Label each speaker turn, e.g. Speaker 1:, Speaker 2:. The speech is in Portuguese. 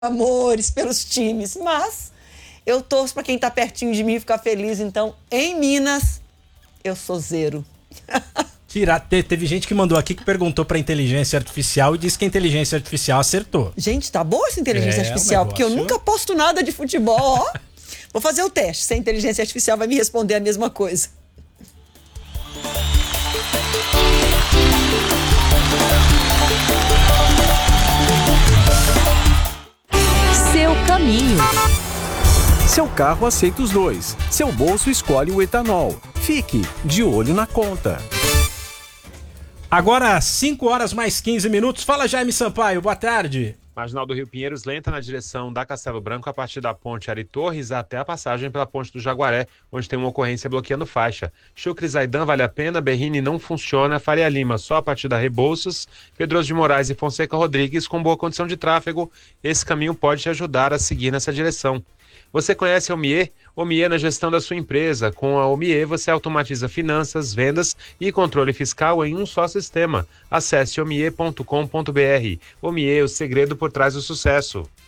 Speaker 1: amores pelos times, mas eu torço para quem tá pertinho de mim ficar feliz. Então, em Minas, eu sou zero.
Speaker 2: Teve gente que mandou aqui que perguntou pra inteligência artificial e disse que a inteligência artificial acertou.
Speaker 1: Gente, tá boa essa inteligência artificial, porque eu nunca posto nada de futebol, ó. Vou fazer o teste, se a inteligência artificial vai me responder a mesma coisa.
Speaker 3: Seu caminho.
Speaker 4: Seu carro aceita os dois. Seu bolso escolhe o etanol. Fique de olho na conta.
Speaker 2: Agora, 5 horas mais 15 minutos. Fala, Jaime Sampaio, boa tarde.
Speaker 5: Marginal do Rio Pinheiros lenta na direção da Castelo Branco a partir da ponte Ari Torres até a passagem pela ponte do Jaguaré, onde tem uma ocorrência bloqueando faixa. Chucre Zaidan vale a pena, Berrini não funciona, Faria Lima só a partir da Rebouças, Pedroso de Moraes e Fonseca Rodrigues com boa condição de tráfego. Esse caminho pode te ajudar a seguir nessa direção. Você conhece a Omie? Omie na gestão da sua empresa. Com a Omie você automatiza finanças, vendas e controle fiscal em um só sistema. Acesse omie.com.br. Omie, o segredo por trás do sucesso.